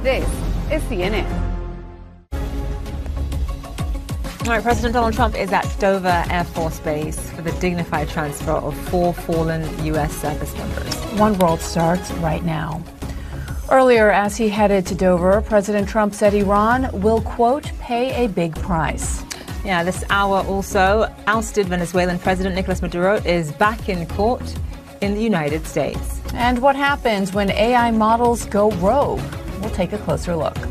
This is CNN. All right, President Donald Trump is at Dover Air Force Base for the dignified transfer of 4 fallen U.S. service members. One World starts right now. Earlier, as he headed to Dover, President Trump said Iran will, quote, pay a big price. Yeah, this hour also, ousted Venezuelan President Nicolas Maduro is back in court in the United States. And what happens when AI models go rogue? We'll take a closer look.